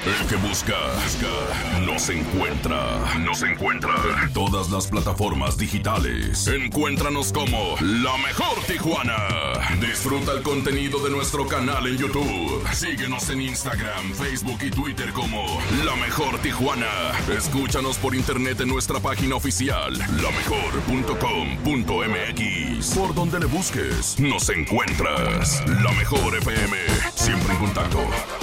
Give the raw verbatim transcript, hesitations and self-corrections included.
El que busca, busca, nos encuentra. Nos encuentra en todas las plataformas digitales. Encuéntranos como La Mejor Tijuana. Disfruta el contenido de nuestro canal en YouTube. Síguenos en Instagram, Facebook y Twitter como La Mejor Tijuana. Escúchanos por internet en nuestra página oficial, la mejor punto com punto m x. Por donde le busques, nos encuentras. La Mejor F M, siempre en contacto.